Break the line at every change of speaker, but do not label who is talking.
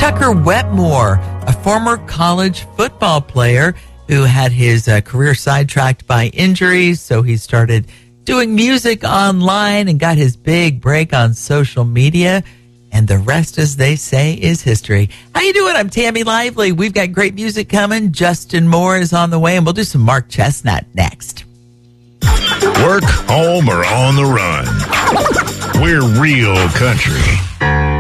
Tucker Wetmore, a former college football player who had his career sidetracked by injuries, so he started doing music online and got his big break on social media. And the rest, as they say, is history. How you doing? I'm Tammy Lively. We've got great music coming. Justin Moore is on the way, and we'll do some Mark Chestnut next.
Work, home, or on the run. We're real country.